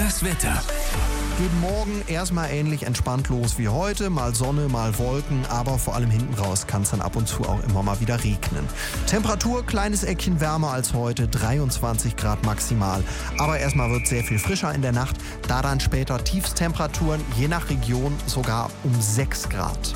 Das Wetter. Geht morgen erstmal ähnlich entspannt los wie heute. Mal Sonne, mal Wolken, aber vor allem hinten raus kann es dann ab und zu auch immer mal wieder regnen. Temperatur, kleines Eckchen wärmer als heute, 23 Grad maximal. Aber erstmal wird es sehr viel frischer in der Nacht, da dann später Tiefstemperaturen, je nach Region sogar um 6 Grad.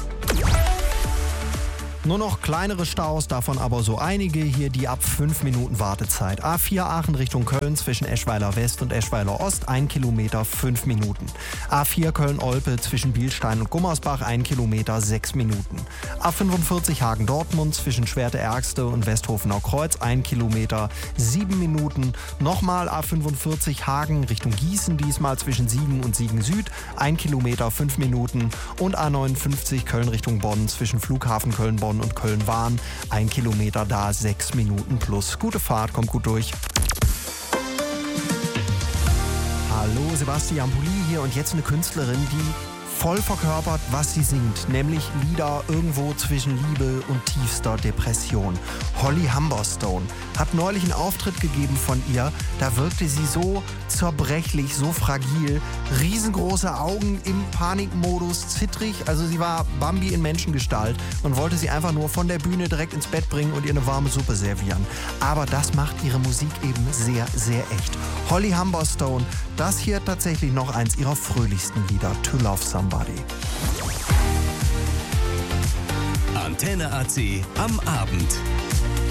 Nur noch kleinere Staus, davon aber so einige hier, die ab 5 Minuten Wartezeit. A4 Aachen Richtung Köln zwischen Eschweiler West und Eschweiler Ost, 1 Kilometer, 5 Minuten. A4 Köln-Olpe zwischen Bielstein und Gummersbach, 1 Kilometer, 6 Minuten. A45 Hagen-Dortmund zwischen Schwerte-Ergste und Westhofener Kreuz, 1 Kilometer, 7 Minuten. Nochmal A45 Hagen Richtung Gießen, diesmal zwischen Siegen und Siegen Süd, 1 Kilometer, 5 Minuten. Und A59 Köln Richtung Bonn zwischen Flughafen Köln-Bonn und Köln-Wahn, 1 Kilometer da, 6 Minuten plus. Gute Fahrt, kommt gut durch. Hallo, Sebastian Pulli hier und jetzt eine Künstlerin, die voll verkörpert, was sie singt, nämlich Lieder irgendwo zwischen Liebe und tiefster Depression. Holly Humberstone hat neulich einen Auftritt gegeben von ihr, da wirkte sie so zerbrechlich, so fragil, riesengroße Augen im Panikmodus, zittrig, also sie war Bambi in Menschengestalt und wollte sie einfach nur von der Bühne direkt ins Bett bringen und ihr eine warme Suppe servieren. Aber das macht ihre Musik eben sehr, sehr echt. Holly Humberstone, das hier tatsächlich noch eins ihrer fröhlichsten Lieder, To Love Somebody. Antenne AC am Abend.